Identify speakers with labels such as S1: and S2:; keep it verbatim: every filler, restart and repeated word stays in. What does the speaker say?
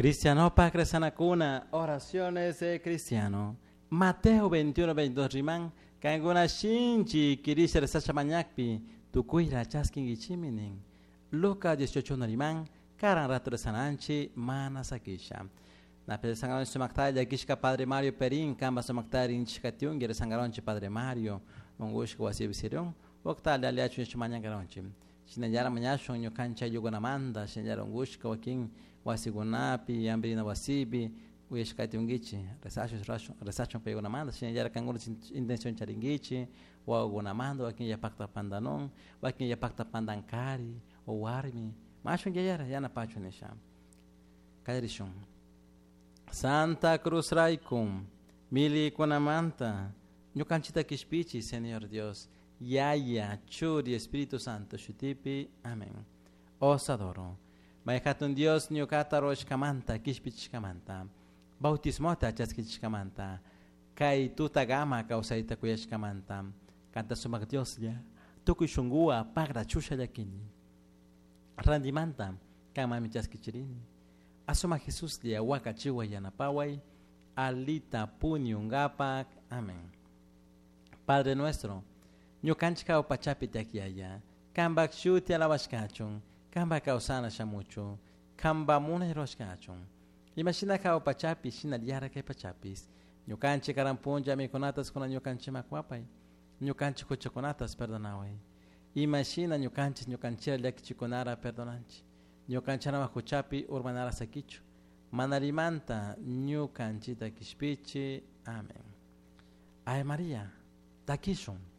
S1: Cristiano pa cresana cuna, oraciones de cristiano. Mateo veintiuno, veintidós riman, kanguna shinchi, kirisha resacha manyakpi, tu kuira chaskin gichiminin. Lucas dieciocho riman, karan rato resananchi, mana sakisha. Na pele sangaron sumaktai de kishka Padre Mario Perin, kamba sumaktai inchikatiun, gere sangaronchi Padre Mario, ungushka wasi bisirion, waktal aliachu nchimanyangaronchi. Shinajara manyashon nyokancha yugonamanda, shinajara ungushka wakin, wasigunapi, ambrina wasibi, uyeshkati ungichi, resacho resacho pegonamanda, shinajara kanguru intention charingichi, wagonamanda, wakin yapakta pandanon, wakin yapakta pandankari, o warmi, mashon yayara, yana pacho nesham. Kaderishon. Santa Cruz Raikum, Mili Kunamanta, Ñucanchita Kishpichi, Señor Dios, Yaya, Churi, Espíritu Santo, Shutipi, Amén. Os adoro. Maikatun Dios, Ñucata Roshkamanta, Kishpichkamanta, Bautismota, Chaskichkamanta, Kai Tuta Gama, Causaita Kuyashkamanta, Canta Sumak Dios, ya, Tukushungua, Pagra Chusha Yakini, Randimanta, Kamami Chaskichirini. Asoma Jesús de Ahuacachiwa Yanapaway, Alita Puniungapak, amén. Padre nuestro, Ñucanchka o Pachapite aquí allá, Kambak Shuti Alabashkachun, Kamba Kausana Shamucho, Kamba Mune Roshkachun. Imagina ka o Pachapi, Shina Diara que Pachapis, Ñucanchi Carampunja, Miconatas con Ñucanchi Macuapay, Ñucanchi Cochoconatas, perdonaway. Imagina Ñucanchi, Ñucanchia Chiconara, perdonanchi. Ñucanchana makuchapi urmanara sakichu. Manarimanta ñucanchita kishpichi. Amén. Ay María, takishun.